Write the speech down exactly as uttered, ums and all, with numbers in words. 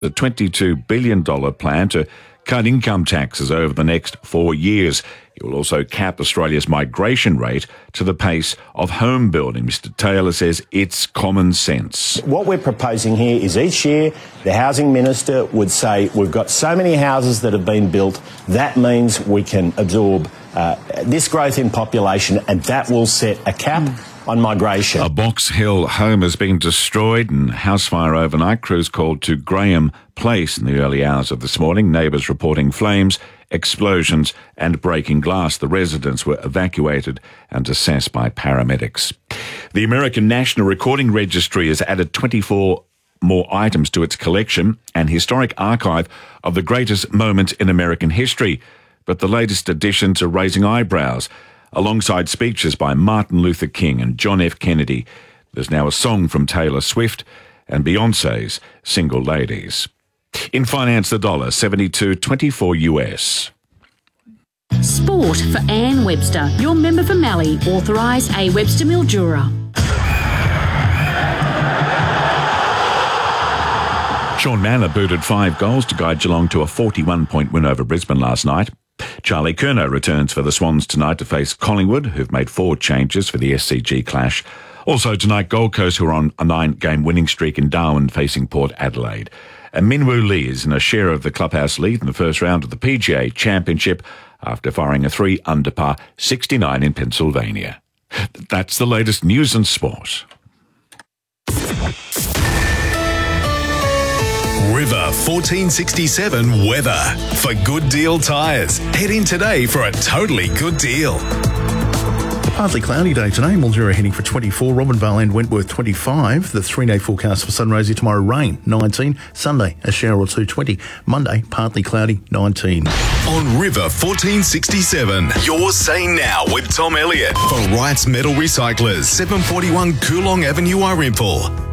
the twenty-two billion dollars plan to cut income taxes over the next four years. It will also cap Australia's migration rate to the pace of home building. Mister Taylor says it's common sense. What we're proposing here is each year the Housing Minister would say we've got so many houses that have been built, that means we can absorb uh, this growth in population, and that will set a cap on migration. A Box Hill home has been destroyed in house fire overnight. Crews called to Graham Place in the early hours of this morning. Neighbours reporting flames, explosions and breaking glass. The residents were evacuated and assessed by paramedics. The American National Recording Registry has added twenty-four more items to its collection, an historic archive of the greatest moments in American history. But the latest additions are raising eyebrows. Alongside speeches by Martin Luther King and John F. Kennedy, there's now a song from Taylor Swift and Beyonce's Single Ladies. In finance, the dollar, seventy-two twenty-four U S. Sport for Anne Webster, your member for Mallee, authorised A Webster Mildura. Sean Manor booted five goals to guide Geelong to a forty-one point win over Brisbane last night. Charlie Curnow returns for the Swans tonight to face Collingwood, who've made four changes for the S C G clash. Also tonight, Gold Coast, who are on a nine-game winning streak in Darwin, facing Port Adelaide. And Minwoo Lee is in a share of the clubhouse lead in the first round of the P G A Championship after firing a three under par sixty-nine in Pennsylvania. That's the latest news and sport. River fourteen sixty-seven weather. For Good Deal Tyres, head in today for a totally good deal. Partly cloudy day today. Mildura heading for twenty-four. Robinvale and Wentworth twenty-five. The three-day forecast for Sunraysia tomorrow, rain nineteen. Sunday, a shower or two twenty. Monday, partly cloudy nineteen. On River fourteen sixty-seven, your Say Now with Tom Elliott for Wright's Metal Recyclers, seven forty-one Coolong Avenue, Arimple.